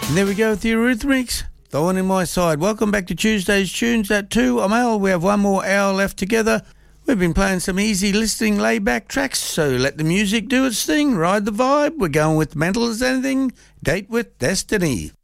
And there we go with the Eurythmics. Thorn in My Side. Welcome back to Tuesday's Tunes at 2. I'm Al. We have one more hour left together. We've been playing some easy listening laid-back tracks, so let the music do its thing. Ride the vibe. We're going with Mental as Anything. Date with Destiny.